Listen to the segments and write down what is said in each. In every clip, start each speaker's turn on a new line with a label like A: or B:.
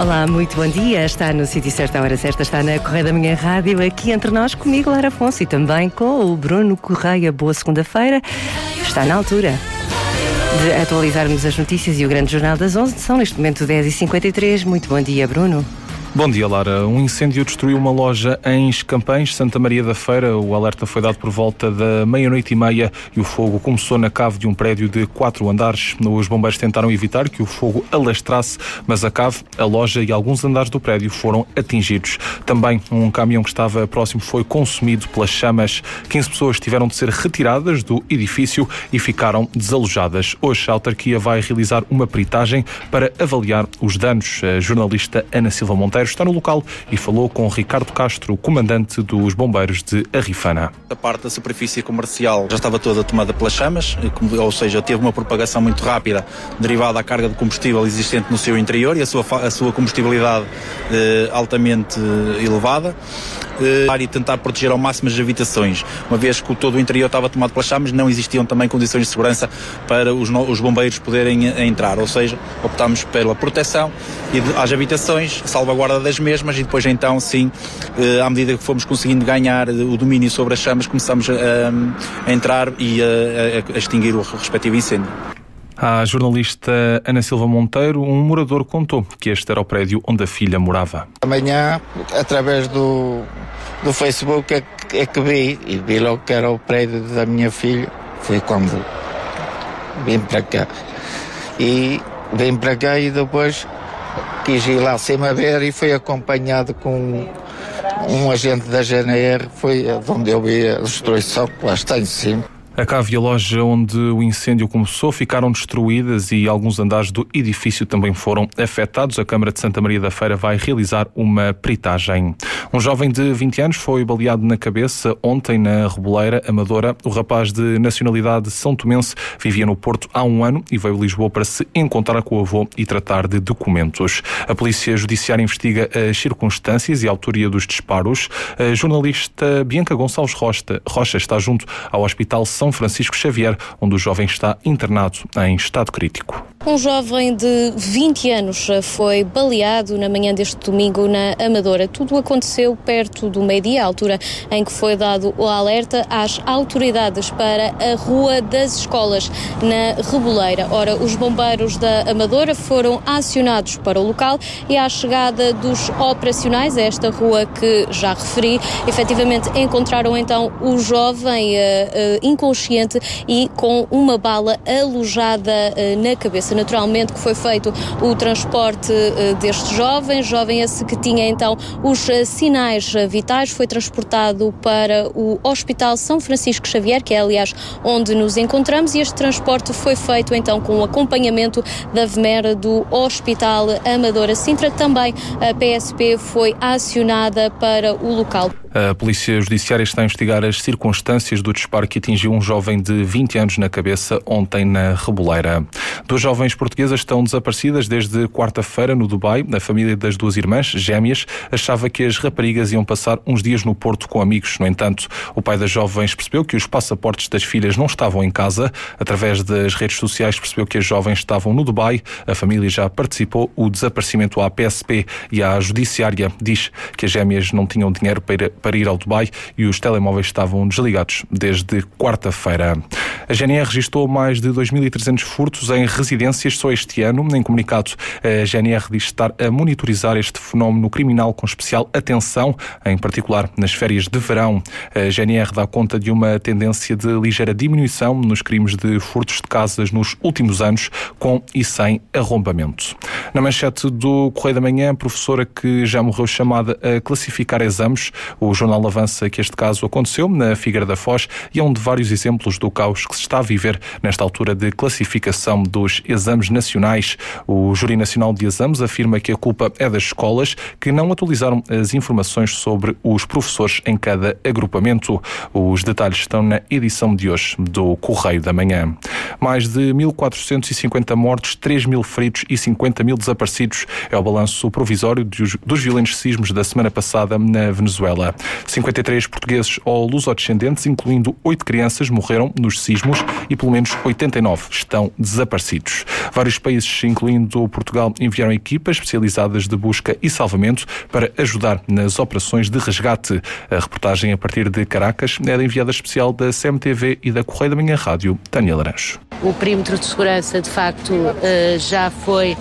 A: Olá, muito bom dia. Está no sítio certo, à hora certa, está na Correia da Manhã Rádio, aqui entre nós, comigo, Lara Afonso, e também com o Bruno Correia. Boa segunda-feira. Está na altura de atualizarmos as notícias e o grande jornal das 11. São neste momento 10h53. Muito bom dia, Bruno.
B: Bom dia, Lara. Um incêndio destruiu uma loja em Escampães, Santa Maria da Feira. O alerta foi dado por volta da 00:30 e o fogo começou na cave de um prédio de 4 andares. Os bombeiros tentaram evitar que o fogo alastrasse, mas a cave, a loja e alguns andares do prédio foram atingidos. Também um caminhão que estava próximo foi consumido pelas chamas. 15 pessoas tiveram de ser retiradas do edifício e ficaram desalojadas. Hoje a autarquia vai realizar uma peritagem para avaliar os danos. A jornalista Ana Silva Monteiro está no local e falou com Ricardo Castro, comandante dos bombeiros de Arrifana.
C: A parte da superfície comercial já estava toda tomada pelas chamas, ou seja, teve uma propagação muito rápida derivada da carga de combustível existente no seu interior e a sua combustibilidade altamente elevada. E tentar proteger ao máximo as habitações. Uma vez que todo o interior estava tomado pelas chamas, não existiam também condições de segurança para os bombeiros poderem entrar, ou seja, optámos pela proteção às habitações, salvaguarda das mesmas e depois então sim, à medida que fomos conseguindo ganhar o domínio sobre as chamas, começamos a entrar e a extinguir o respectivo incêndio.
B: À jornalista Ana Silva Monteiro, um morador contou que este era o prédio onde a filha morava.
D: Amanhã, através do Facebook, é que vi logo que era o prédio da minha filha. Foi quando vim para cá. E depois quis ir lá acima ver e fui acompanhado com um agente da GNR. Foi onde eu vi a destruição que lá está em cima.
B: A cave e a loja onde o incêndio começou ficaram destruídas e alguns andares do edifício também foram afetados. A Câmara de Santa Maria da Feira vai realizar uma peritagem. Um jovem de 20 anos foi baleado na cabeça ontem na Reboleira, Amadora. O rapaz de nacionalidade são-tomense vivia no Porto há um ano e veio a Lisboa para se encontrar com o avô e tratar de documentos. A Polícia Judiciária investiga as circunstâncias e a autoria dos disparos. A jornalista Bianca Gonçalves Rocha está junto ao Hospital São Francisco Xavier, onde o jovem está internado em estado crítico.
E: Um jovem de 20 anos foi baleado na manhã deste domingo na Amadora. Tudo aconteceu perto do meio-dia, a altura em que foi dado o alerta às autoridades para a Rua das Escolas, na Reboleira. Ora, os bombeiros da Amadora foram acionados para o local e à chegada dos operacionais a esta rua que já referi, efetivamente encontraram então o jovem inconsciente e com uma bala alojada na cabeça. Naturalmente que foi feito o transporte deste jovem esse que tinha então os sinais vitais, foi transportado para o Hospital São Francisco Xavier, que é aliás onde nos encontramos, e este transporte foi feito então com o acompanhamento da VMER do Hospital Amadora Sintra. Também a PSP foi acionada para o local.
B: A Polícia Judiciária está a investigar as circunstâncias do disparo que atingiu um jovem de 20 anos na cabeça ontem na Reboleira. 2 jovens portuguesas estão desaparecidas desde quarta-feira no Dubai. A família das 2 irmãs, gêmeas, achava que as raparigas iam passar uns dias no Porto com amigos. No entanto, o pai das jovens percebeu que os passaportes das filhas não estavam em casa. Através das redes sociais percebeu que as jovens estavam no Dubai. A família já participou. O desaparecimento à PSP e à Judiciária diz que as gêmeas não tinham dinheiro para ir ao Dubai e os telemóveis estavam desligados desde quarta-feira. A GNR registrou mais de 2.300 furtos em residências só este ano. Em comunicado, a GNR diz estar a monitorizar este fenómeno criminal com especial atenção, em particular nas férias de verão. A GNR dá conta de uma tendência de ligeira diminuição nos crimes de furtos de casas nos últimos anos, com e sem arrombamento. Na manchete do Correio da Manhã, a professora que já morreu chamada a classificar exames. O jornal avança que este caso aconteceu na Figueira da Foz e é um de vários exemplos do caos que se está a viver nesta altura de classificação dos exames nacionais. O Júri Nacional de Exames afirma que a culpa é das escolas que não atualizaram as informações sobre os professores em cada agrupamento. Os detalhes estão na edição de hoje do Correio da Manhã. Mais de 1.450 mortos, 3.000 feridos e 50.000 desaparecidos. É o balanço provisório dos violentos sismos da semana passada na Venezuela. 53 portugueses ou lusodescendentes, incluindo 8 crianças, morreram nos sismos e pelo menos 89 estão desaparecidos. Vários países, incluindo Portugal, enviaram equipas especializadas de busca e salvamento para ajudar nas operações de resgate. A reportagem a partir de Caracas é da enviada especial da CMTV e da Correio da Manhã Rádio, Tânia Laranjo.
F: O perímetro de segurança, de facto, já foi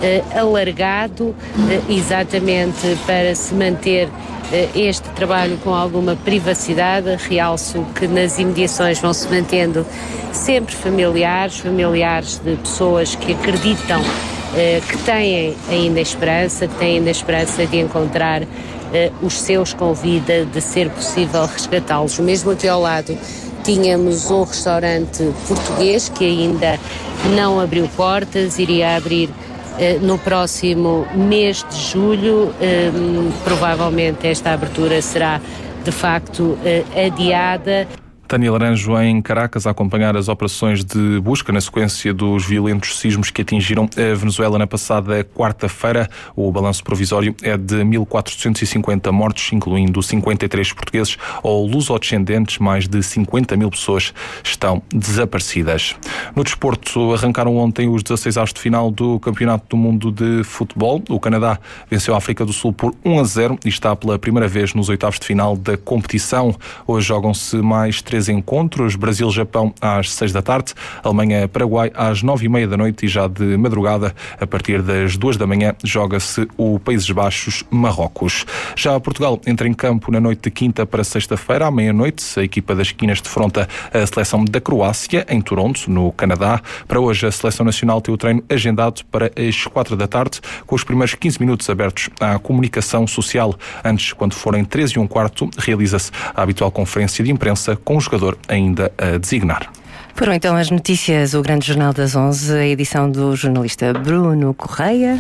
F: alargado exatamente para se manter este trabalho com alguma privacidade. Realço que nas imediações vão se mantendo sempre familiares de pessoas que acreditam que têm ainda esperança, de encontrar os seus com vida, de ser possível resgatá-los. Mesmo aqui ao lado tínhamos um restaurante português que ainda não abriu portas, iria abrir no próximo mês de julho. Provavelmente esta abertura será de facto adiada.
B: Tânia Laranjo em Caracas a acompanhar as operações de busca na sequência dos violentos sismos que atingiram a Venezuela na passada quarta-feira. O balanço provisório é de 1.450 mortos, incluindo 53 portugueses ou lusodescendentes. Mais de 50 mil pessoas estão desaparecidas. No desporto, arrancaram ontem os 16avos de final do Campeonato do Mundo de Futebol. O Canadá venceu a África do Sul por 1-0 e está pela primeira vez nos oitavos de final da competição. Hoje jogam-se mais 3 encontros: Brasil-Japão às 6 da tarde, Alemanha-Paraguai às 9h30 da noite e já de madrugada, a partir das 2 da manhã, joga-se o Países Baixos-Marrocos. Já Portugal entra em campo na noite de quinta para sexta-feira, à meia-noite. A equipa das esquinas defronta a seleção da Croácia, em Toronto, no Canadá. Para hoje, a Seleção Nacional tem o treino agendado para as 4 da tarde, com os primeiros 15 minutos abertos à comunicação social. Antes, quando forem 13h15, realiza-se a habitual conferência de imprensa com o jogador ainda a designar.
A: Foram então as notícias, o Grande Jornal das 11, a edição do jornalista Bruno Correia.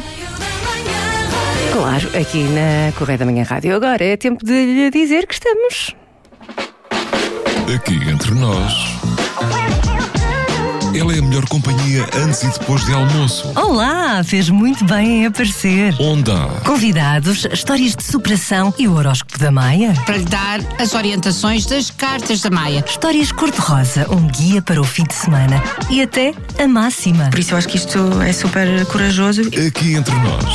A: Claro, aqui na Correio da Manhã Rádio. Agora é tempo de lhe dizer que estamos
G: aqui entre nós. Ela é a melhor companhia antes e depois de almoço.
H: Olá, fez muito bem em aparecer.
G: Onda.
H: Convidados, histórias de superação e o horóscopo da Maia.
I: Para lhe dar as orientações das cartas da Maia.
H: Histórias cor-de-rosa, um guia para o fim de semana e até a máxima.
J: Por isso eu acho que isto é super corajoso.
G: Aqui entre nós.